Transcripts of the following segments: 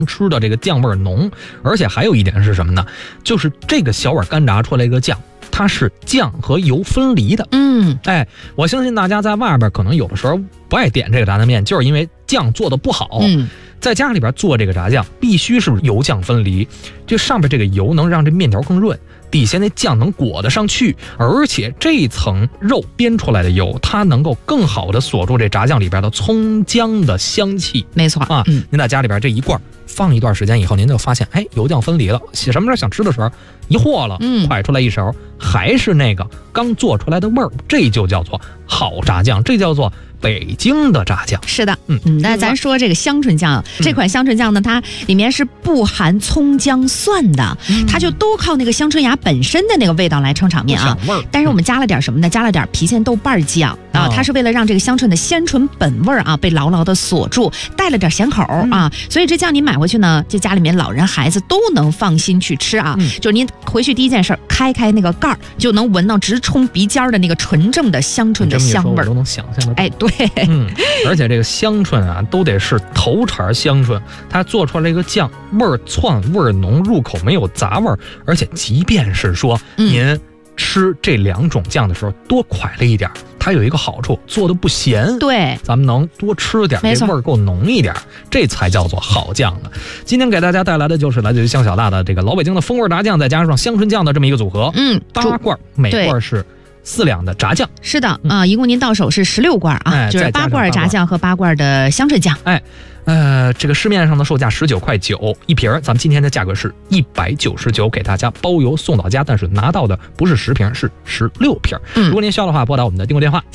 吃的这个酱味浓。而且还有一点是什么呢？就是这个小碗干炸出来一个酱，它是酱和油分离的。我相信大家在外边可能有的时候不爱点这个炸酱面，就是因为酱做的不好。在家里边做这个炸酱必须是油酱分离，这上边这个油能让这面条更润，底下那酱能裹得上去，而且这层肉煸出来的油，它能够更好的锁住这炸酱里边的葱姜的香气。 没错啊， 您在家里边这一罐放一段时间以后，您就发现，油酱分离了。什么时候想吃的时候，一和了，蒯出来一勺，还是那个刚做出来的味儿，这就叫做好炸酱，这叫做北京的炸酱。 是的，那咱说这个香椿酱，这款香椿酱呢，它里面是不含葱姜蒜的，它就都靠那个香椿芽本身的那个味道来撑场面啊。但是我们加了点什么呢？加了点郫县豆瓣酱啊，它是为了让这个香椿的鲜醇本味啊被牢牢的锁住，带了点咸口啊，所以这酱你买回去呢，这家里面老人孩子都能放心去吃啊。就是您回去第一件事，开那个盖儿，就能闻到直冲鼻尖的那个纯正的香椿的香味儿， 都能想象得到。 对。 而且这个香椿啊，都得是头茬香椿，它做出来这个酱味儿窜，味儿浓，入口没有杂味儿。而且即便是说您吃这两种酱的时候多蒯了一点，它有一个好处，做的不咸。 对， 咱们能多吃点，这味儿够浓一点，这才叫做好酱呢。今天给大家带来的就是来自于香小大的这个老北京的风味炸酱，再加上香椿酱的这么一个组合。8罐，每罐是4两的炸酱。 是的啊，一共您到手是16罐啊，就是8罐炸酱和8罐的香椿酱。 这个市面上的售价19.9块一瓶，咱们今天的价格是199，给大家包邮送到家，但是拿到的不是10瓶，是16瓶。如果您需要的话，拨打我们的订购电话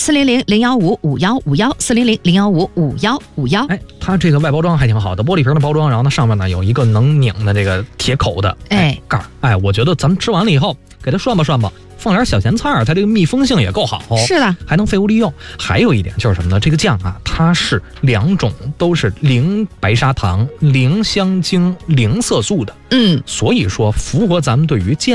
400-015-5151，400-015-5151。 它这个外包装还挺好的，玻璃瓶的包装，然后呢上面呢有一个能拧的这个铁口的盖儿。我觉得咱们吃完了以后，给它涮吧涮吧，放点小咸菜，它这个密封性也够好。 是的， 还能废物利用。还有一点就是什么呢？这个酱啊，它是2种都是零白砂糖、零香精、零色素的。所以说符合咱们对于健